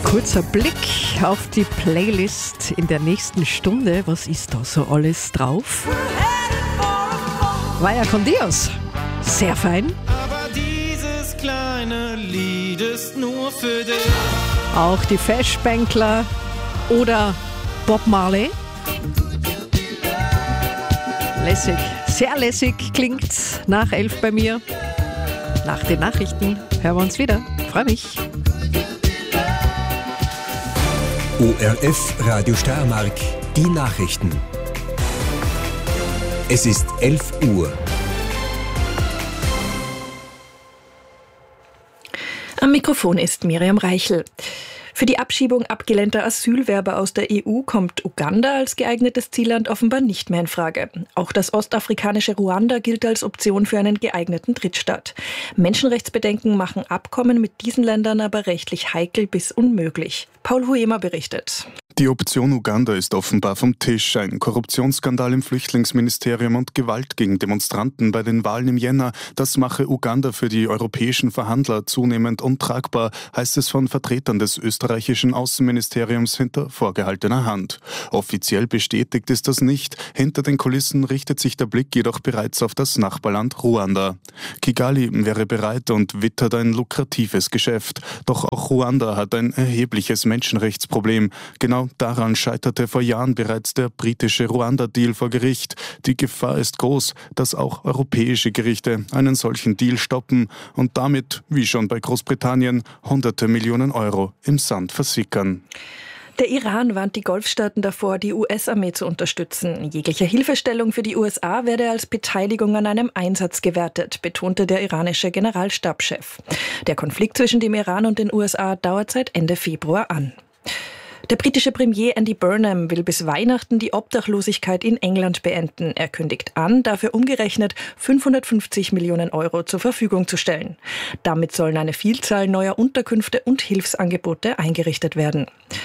Kurzer Blick auf die Playlist in der nächsten Stunde. Was ist da so alles drauf? Vaya con Dios. Sehr fein. Aber dieses kleine Lied ist nur für dich. Auch die Fashbankler oder Bob Marley. Lässig, sehr lässig klingt's nach 11 bei mir. Nach den Nachrichten hören wir uns wieder. Freue mich. ORF Radio Steiermark, die Nachrichten. Es ist 11 Uhr. Am Mikrofon ist Miriam Reichel. Für die Abschiebung abgelehnter Asylwerber aus der EU kommt Uganda als geeignetes Zielland offenbar nicht mehr in Frage. Auch das ostafrikanische Ruanda gilt als Option für einen geeigneten Drittstaat. Menschenrechtsbedenken machen Abkommen mit diesen Ländern aber rechtlich heikel bis unmöglich. Paul Huemer berichtet. Die Option Uganda ist offenbar vom Tisch. Ein Korruptionsskandal im Flüchtlingsministerium und Gewalt gegen Demonstranten bei den Wahlen im Jänner, das mache Uganda für die europäischen Verhandler zunehmend untragbar, heißt es von Vertretern des österreichischen Außenministeriums hinter vorgehaltener Hand. Offiziell bestätigt ist das nicht. Hinter den Kulissen richtet sich der Blick jedoch bereits auf das Nachbarland Ruanda. Kigali wäre bereit und wittert ein lukratives Geschäft. Doch auch Ruanda hat ein erhebliches Menschenrechtsproblem. Genau daran scheiterte vor Jahren bereits der britische Ruanda-Deal vor Gericht. Die Gefahr ist groß, dass auch europäische Gerichte einen solchen Deal stoppen und damit, wie schon bei Großbritannien, hunderte Millionen Euro im Sand versickern. Der Iran warnt die Golfstaaten davor, die US-Armee zu unterstützen. Jegliche Hilfestellung für die USA werde als Beteiligung an einem Einsatz gewertet, betonte der iranische Generalstabschef. Der Konflikt zwischen dem Iran und den USA dauert seit Ende Februar an. Der britische Premier Andy Burnham will bis Weihnachten die Obdachlosigkeit in England beenden. Er kündigt an, dafür umgerechnet 550 Millionen Euro zur Verfügung zu stellen. Damit sollen eine Vielzahl neuer Unterkünfte und Hilfsangebote eingerichtet werden.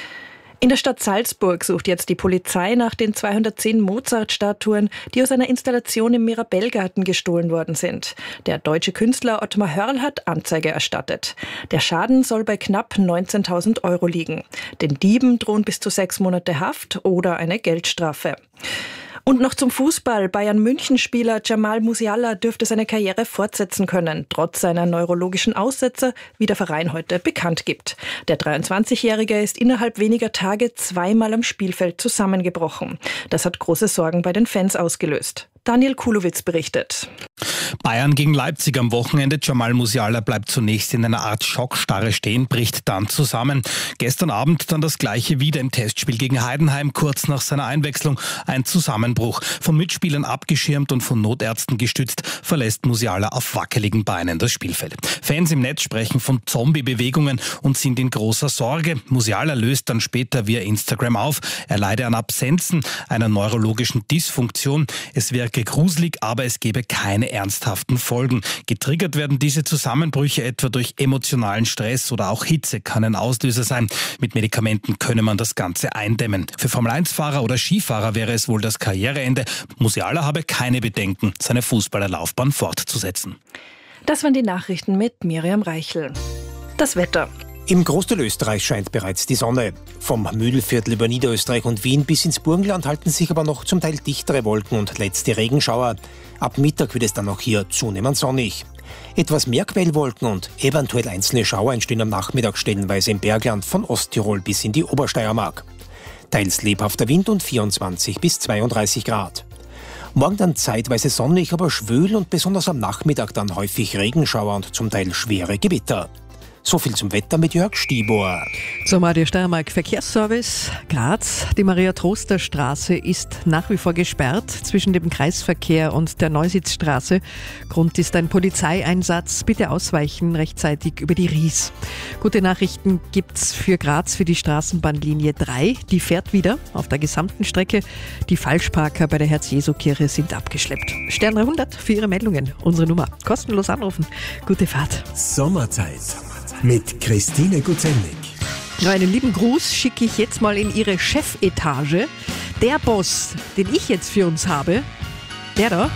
In der Stadt Salzburg sucht jetzt die Polizei nach den 210 Mozart-Statuen, die aus einer Installation im Mirabellgarten gestohlen worden sind. Der deutsche Künstler Ottmar Hörl hat Anzeige erstattet. Der Schaden soll bei knapp 19.000 Euro liegen. Den Dieben drohen bis zu 6 Monate Haft oder eine Geldstrafe. Und noch zum Fußball. Bayern-München-Spieler Jamal Musiala dürfte seine Karriere fortsetzen können, trotz seiner neurologischen Aussetzer, wie der Verein heute bekannt gibt. Der 23-Jährige ist innerhalb weniger Tage 2-mal am Spielfeld zusammengebrochen. Das hat große Sorgen bei den Fans ausgelöst. Daniel Kulowitz berichtet. Bayern gegen Leipzig am Wochenende. Jamal Musiala bleibt zunächst in einer Art Schockstarre stehen, bricht dann zusammen. Gestern Abend dann das Gleiche wieder im Testspiel gegen Heidenheim, kurz nach seiner Einwechslung. Ein Zusammenbruch. Von Mitspielern abgeschirmt und von Notärzten gestützt, verlässt Musiala auf wackeligen Beinen das Spielfeld. Fans im Netz sprechen von Zombie-Bewegungen und sind in großer Sorge. Musiala löst dann später via Instagram auf. Er leide an Absenzen, einer neurologischen Dysfunktion. Es wirke gruselig, aber es gebe keine ernsthaften Folgen. Getriggert werden diese Zusammenbrüche etwa durch emotionalen Stress oder auch Hitze kann ein Auslöser sein. Mit Medikamenten könne man das Ganze eindämmen. Für Formel-1-Fahrer oder Skifahrer wäre es wohl das Karriereende. Musiala habe keine Bedenken, seine Fußballerlaufbahn fortzusetzen. Das waren die Nachrichten mit Miriam Reichel. Das Wetter. Im Großteil Österreichs scheint bereits die Sonne. Vom Mühlviertel über Niederösterreich und Wien bis ins Burgenland halten sich aber noch zum Teil dichtere Wolken und letzte Regenschauer. Ab Mittag wird es dann auch hier zunehmend sonnig. Etwas mehr Quellwolken und eventuell einzelne Schauer entstehen am Nachmittag stellenweise im Bergland von Osttirol bis in die Obersteiermark. Teils lebhafter Wind und 24 bis 32 Grad. Morgen dann zeitweise sonnig, aber schwül und besonders am Nachmittag dann häufig Regenschauer und zum Teil schwere Gewitter. So viel zum Wetter mit Jörg Stibor. Zum Radio Steiermark Verkehrsservice Graz. Die Maria-Troster-Straße ist nach wie vor gesperrt zwischen dem Kreisverkehr und der Neusitzstraße. Grund ist ein Polizeieinsatz. Bitte ausweichen rechtzeitig über die Ries. Gute Nachrichten gibt's für Graz für die Straßenbahnlinie 3. Die fährt wieder auf der gesamten Strecke. Die Falschparker bei der Herz-Jesu-Kirche sind abgeschleppt. Stern 300 für Ihre Meldungen. Unsere Nummer. Kostenlos anrufen. Gute Fahrt. Sommerzeit mit Christine Gutzennig. Einen lieben Gruß schicke ich jetzt mal in Ihre Chefetage. Der Boss, den ich jetzt für uns habe, der da,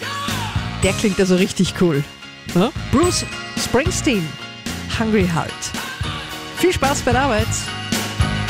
der klingt also richtig cool. Ja? Bruce Springsteen, Hungry Heart. Viel Spaß bei der Arbeit.